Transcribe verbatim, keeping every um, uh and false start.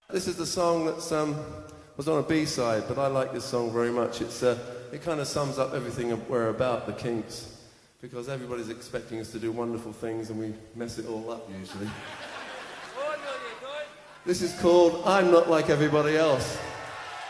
This is the song that um, was on a B-side, but I like this song very much. It's, uh, it kind of sums up everything we're about, the Kinks, because everybody's expecting us to do wonderful things and we mess it all up usually. This is called I'm Not Like Everybody Else.